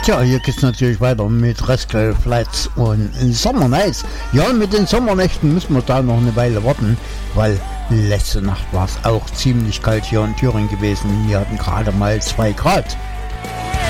Tja, hier geht's natürlich weiter mit Rascal Flatts und Summer Nights. Ja, mit den Sommernächten müssen wir da noch eine Weile warten, weil letzte Nacht war es auch ziemlich kalt hier in Thüringen gewesen. Wir hatten gerade mal 2 Grad.